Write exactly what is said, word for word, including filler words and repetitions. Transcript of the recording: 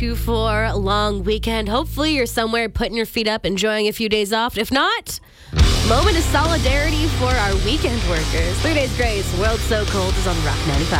you for a long weekend. Hopefully you're somewhere putting your feet up, enjoying a few days off. If not, moment of solidarity for our weekend workers. Three Days Grace, World So Cold is on Rock ninety-five.